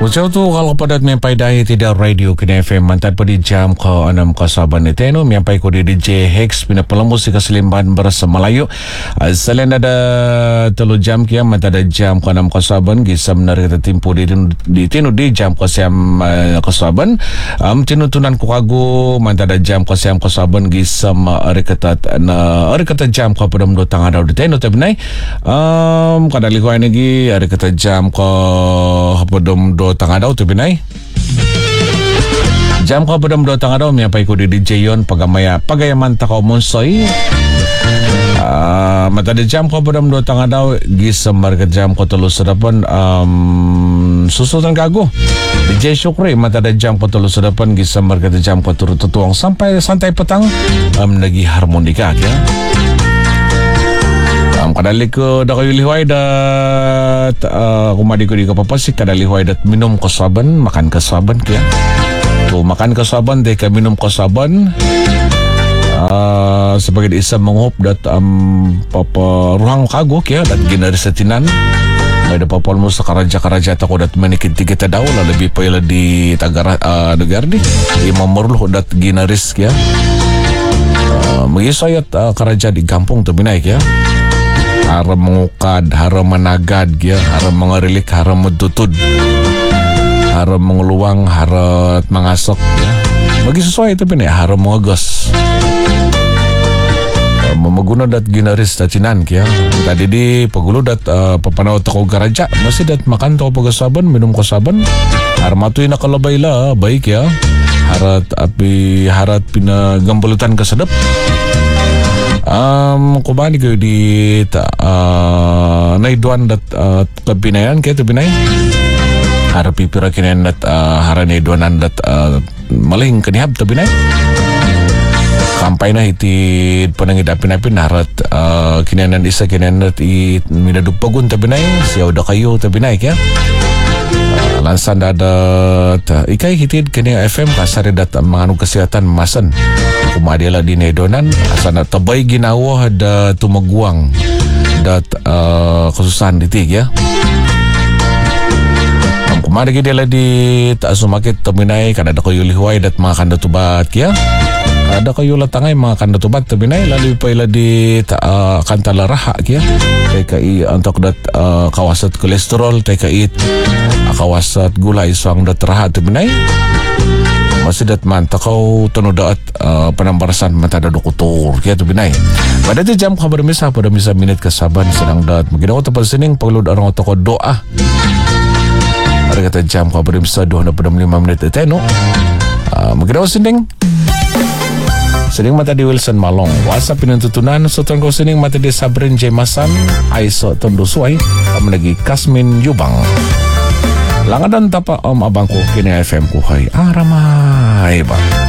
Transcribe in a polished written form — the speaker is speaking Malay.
Usaw tu kalau padat miyapay dahil tidak radio kini FM mantan pa di jam ko 6 kasaban ni Teno miyapay ko di DJ Hex pinapalamu si Kaselimban Berasa Melayu. Selain ada 3 jam kia mantan ada jam ko 6 kasaban gisam na kita timpo di Teno di jam ko 6 kasaban. Tinutunan ko kago mantan ada jam ko 6 kasaban gisam arikata jam ko padam do tanga daw di Teno tabinay. Kadali ko ay nagi arikata jam ko padam do tanga daw tu binay jam ko padam do tanga daw miyapay ko di DJ yon pagayaman takaw monsoy mata di jam ko padam do tanga daw gisam market jam ko tulus sadapan susutan kago DJ Syukri mata di jam ko tulus sadapan gisam market jam ko turut tutuang sampai santai petang nagi harmonika ya. Kadali ko da kayo lihuay dat kumadi ko di kapapasik kadali lihuay dat minum ko saban makan ka saban kaya to makan ka saban de ka minum ko saban sebagai isa mengup dat ruhang kago kaya dat ginari sa tinan may da papal mo sa karaja tako dat manikid tigita daw lebih pa ila di tagara negar di mamurlo dat ginaris kaya magisayat karaja di kampung to binay kaya haram mengukad, haram menagad ya, haram mengerilik, haram mentutud, haram mengeluang, haram mengasok ya. Bagi sesuai itu benar haram mengegas. Memaguna dat ginaris tacinan ya. Tadi di pagulu dat papanaw tako garaja, masih dat makan tako pagasaban, minum kasaban. Haram atuy nakalabay la, baik ya. Harat pinagambulutan kasadap. Kumani kayo di naiduan dat kabinayan kaya ito binay harapi pira kinayan dat haranaiduanan dat maling kanihab ito binay kampay na hitid panangidapin-apin harat kinayanan isa kinayan dat minadupagun ito binay siyaw da kayo ito binay kaya lansan dadat ikay hitid kanya FM kasari dat mga kesehatan masan kumadila di nedonan asana tabay ginawa da tumagwang dat khususan ditig ya ang kumadagi dila di taas sumakit taminay kada ko yulihuay dat mga kandatubat ya kada kayo latangay mga kandatubat taminay lalu pa ila di kantalaraha ya teka antok dat kawasat kolesterol teka kawasat gula isang dat raha taminay masih dat man takaw tanudaat penambarasan mata da dokutor kaya tu binay pada ti jam kabar misa pada misa minit kasaban sedang dat maginaw ta pasining paglud arang tako doa ada kata jam kabar misa 25 menit eteno maginaw sining mata di Wilson Malong wasa pinuntutunan soton ko sining mata di Sabrin Jemasan Aiso Tondosuay lagi Kasmin Yubang langadan tapa abang ko kini FM ko hay aramay bang